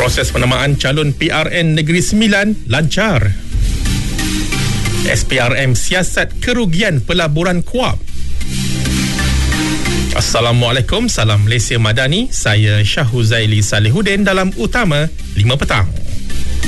Proses penamaan calon PRN Negeri Sembilan lancar. SPRM siasat kerugian pelaburan KUAP. Assalamualaikum, salam Malaysia Madani. Saya Syah Huzaili Salihuddin dalam Utama 5 Petang.